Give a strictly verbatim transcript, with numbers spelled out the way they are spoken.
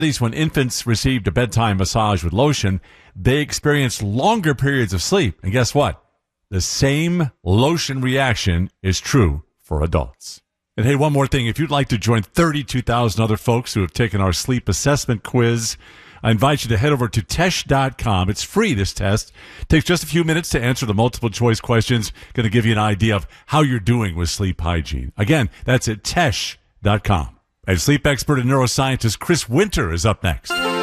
when infants received a bedtime massage with lotion, they experienced longer periods of sleep. And guess what? The same lotion reaction is true for adults. And hey, one more thing. If you'd like to join thirty-two thousand other folks who have taken our sleep assessment quiz, I invite you to head over to tesh dot com. It's free, this test. It takes just a few minutes to answer the multiple choice questions. Going to give you an idea of how you're doing with sleep hygiene. Again, that's at tesh dot com. And sleep expert and neuroscientist Chris Winter is up next.